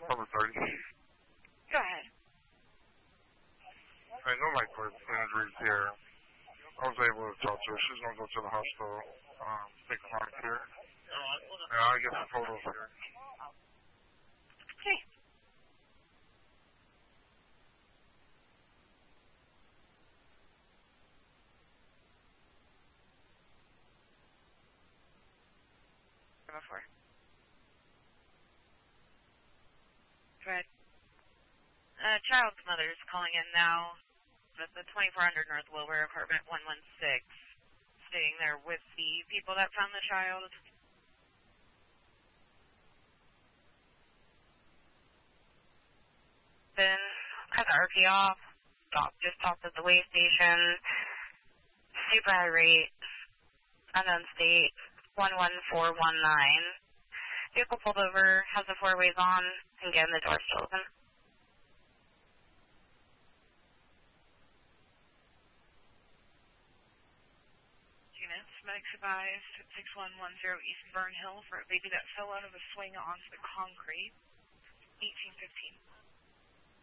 Cover 30. Go ahead. I know my cord injuries here. I was able to talk to her. She's going to go to the hospital. Take a mark here. Yeah, I'll get some photos here. Okay. Before. Go ahead. Child's mother is calling in now at the 2400 North Wilbur, apartment 116, staying there with the people that found the child. Then cut the RP off. Just stopped at the way station. Super irate. Unknown state. 11419. Vehicle pulled over, has the four ways on, and again the door's still open. Units, medics advised at 6110 East Burn Hill for a baby that fell out of a swing onto the concrete. 1815.